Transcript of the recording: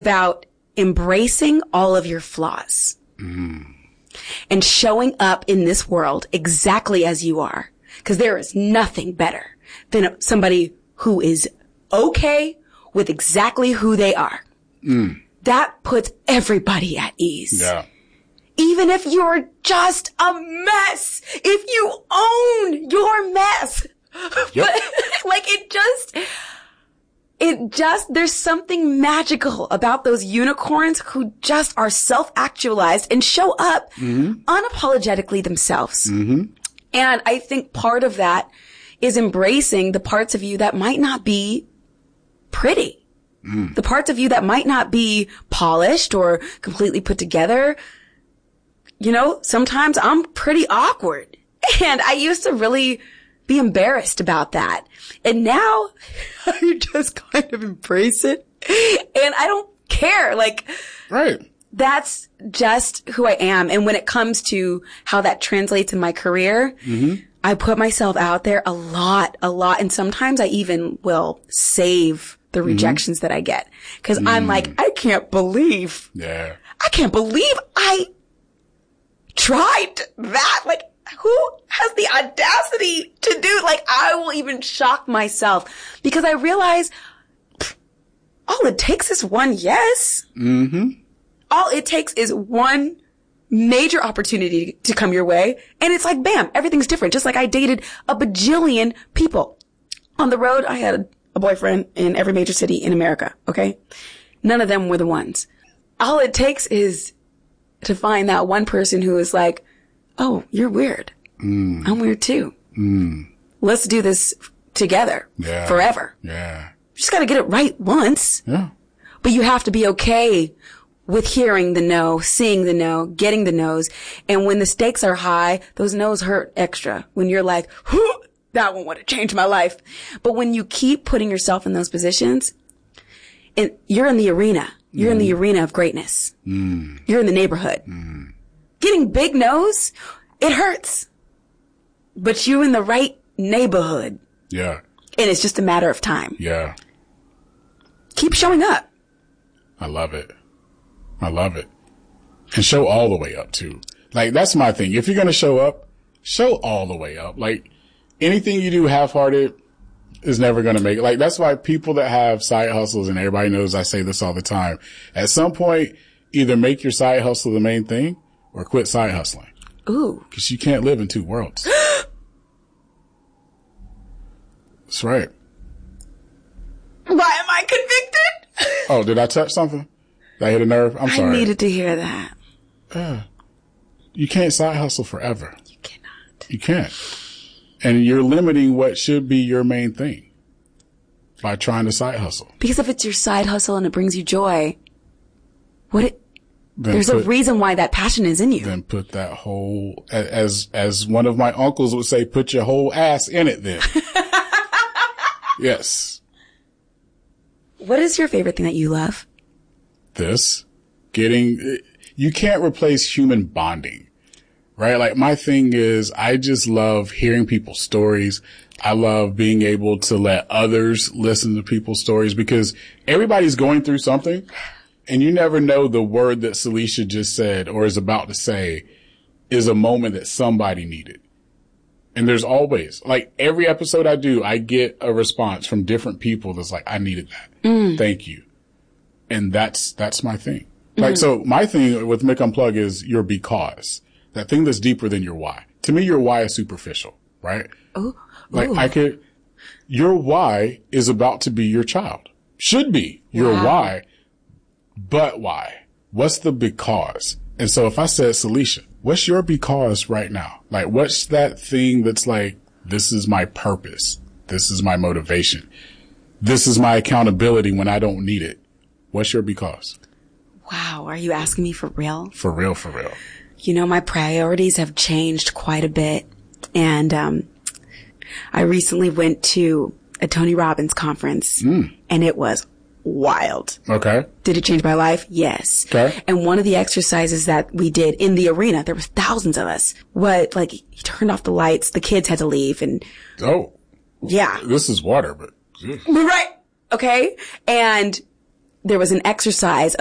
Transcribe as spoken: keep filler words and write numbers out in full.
about embracing all of your flaws mm. and showing up in this world exactly as you are. Because there is nothing better than somebody who is okay with exactly who they are. Mm. That puts everybody at ease. Yeah. Even if you're just a mess, if you own your mess. Yep. Like it just... It just, there's something magical about those unicorns who just are self-actualized and show up mm-hmm. unapologetically themselves. Mm-hmm. And I think part of that is embracing the parts of you that might not be pretty. Mm. The parts of you that might not be polished or completely put together. You know, sometimes I'm pretty awkward. And I used to really be embarrassed about that. And now I just kind of embrace it. And I don't care. Like, right. That's just who I am. And when it comes to how that translates in my career, mm-hmm. I put myself out there a lot, a lot. And sometimes I even will save the rejections mm-hmm. that I get. Cause mm. I'm like, I can't believe, yeah, I can't believe I tried that. Like, who has the audacity to do, like, I will even shock myself because I realize pff, all it takes is one yes. Mm-hmm. All it takes is one major opportunity to come your way. And it's like, bam, everything's different. Just like I dated a bajillion people. On the road, I had a boyfriend in every major city in America, okay? None of them were the ones. All it takes is to find that one person who is like, oh, you're weird. Mm. I'm weird too. Mm. Let's do this together yeah. forever. Yeah. You just got to get it right once. Yeah. But you have to be okay with hearing the no, seeing the no, getting the no's. And when the stakes are high, those no's hurt extra. When you're like, whoo, that one would have changed my life. But when you keep putting yourself in those positions, and you're in the arena. You're mm. in the arena of greatness. Mm. You're in the neighborhood. Mm. Getting big no's, it hurts. But you're in the right neighborhood. Yeah. And it's just a matter of time. Yeah. Keep showing up. I love it. I love it. And show all the way up too. Like, that's my thing. If you're going to show up, show all the way up. Like, anything you do half-hearted is never going to make it. Like, that's why people that have side hustles, and everybody knows I say this all the time, at some point, either make your side hustle the main thing or quit side hustling. Ooh. Because you can't live in two worlds. That's right. Why am I convicted? Oh, did I touch something? Did I hit a nerve? I'm sorry. I needed to hear that. Uh, you can't side hustle forever. You cannot. You can't. And you're limiting what should be your main thing by trying to side hustle. Because if it's your side hustle and it brings you joy, what it, Then there's put, a reason why that passion is in you. Then put that whole, as, as one of my uncles would say, put your whole ass in it then. Yes. What is your favorite thing that you love? This. Getting, you can't replace human bonding, right? Like, my thing is, I just love hearing people's stories. I love being able to let others listen to people's stories because everybody's going through something. And you never know the word that Celicia just said or is about to say is a moment that somebody needed. And there's always, like, every episode I do, I get a response from different people that's like, I needed that. Mm. Thank you. And that's, that's my thing. Mm-hmm. Like, so my thing with Mick Unplug is your because. That thing that's deeper than your why. To me, your why is superficial, right? Ooh. Like, Ooh. I could, your why is about to be your child. Should be your wow. why. But why? What's the because? And so if I said, Celicia, what's your because right now? Like, what's that thing that's like, this is my purpose. This is my motivation. This is my accountability when I don't need it. What's your because? Wow. Are you asking me for real? For real, for real. You know, my priorities have changed quite a bit. And, um, I recently went to a Tony Robbins conference mm. and it was wild. Okay. Did it change my life? Yes. Okay. And one of the exercises that we did in the arena, there was thousands of us, what, like, he turned off the lights, the kids had to leave, and. Oh. Yeah. This is water, but. Right. Okay. And there was an exercise